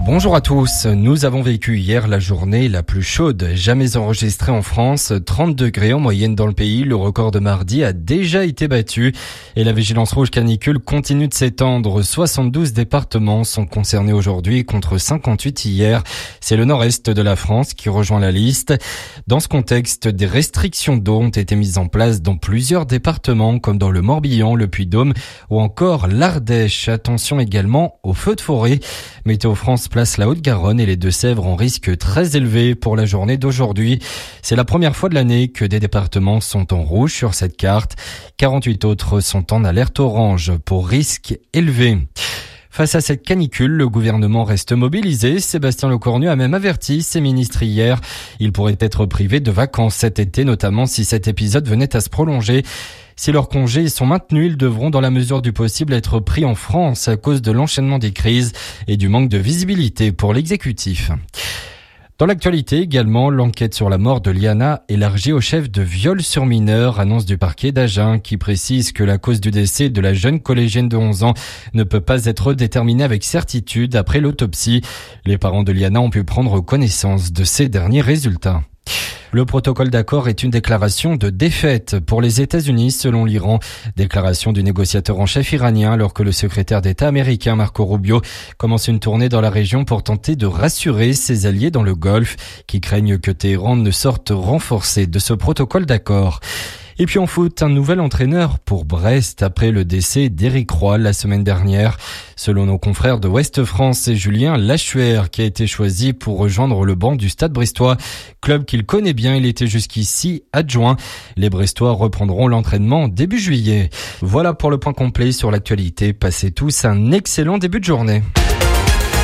Bonjour à tous, nous avons vécu hier la journée la plus chaude jamais enregistrée en France, 30 degrés en moyenne dans le pays, le record de mardi a déjà été battu et la vigilance rouge canicule continue de s'étendre, 72 départements sont concernés aujourd'hui contre 58 hier, c'est le nord-est de la France qui rejoint la liste. Dans ce contexte, des restrictions d'eau ont été mises en place dans plusieurs départements comme dans le Morbihan, le Puy-de-Dôme ou encore l'Ardèche. Attention également aux feux de forêt. Météo France place la Haute-Garonne et les Deux-Sèvres en risque très élevé pour la journée d'aujourd'hui. C'est la première fois de l'année que des départements sont en rouge sur cette carte. 48 autres sont en alerte orange pour risque élevé. Face à cette canicule, le gouvernement reste mobilisé. Sébastien Lecornu a même averti ses ministres hier. Ils pourraient être privés de vacances cet été, notamment si cet épisode venait à se prolonger. Si leurs congés sont maintenus, ils devront dans la mesure du possible être pris en France à cause de l'enchaînement des crises et du manque de visibilité pour l'exécutif. Dans l'actualité également, l'enquête sur la mort de Liana élargie au chef de viol sur mineur, annonce du parquet d'Agen qui précise que la cause du décès de la jeune collégienne de 11 ans ne peut pas être déterminée avec certitude après l'autopsie. Les parents de Liana ont pu prendre connaissance de ces derniers résultats. Le protocole d'accord est une déclaration de défaite pour les États-Unis selon l'Iran. Déclaration du négociateur en chef iranien alors que le secrétaire d'État américain Marco Rubio commence une tournée dans la région pour tenter de rassurer ses alliés dans le Golfe qui craignent que Téhéran ne sorte renforcé de ce protocole d'accord. Et puis en foot, un nouvel entraîneur pour Brest après le décès d'Éric Roy la semaine dernière. Selon nos confrères de Ouest France, c'est Julien Lachuer qui a été choisi pour rejoindre le banc du Stade brestois. Club qu'il connaît bien, il était jusqu'ici adjoint. Les Brestois reprendront l'entraînement début juillet. Voilà pour le point complet sur l'actualité. Passez tous un excellent début de journée.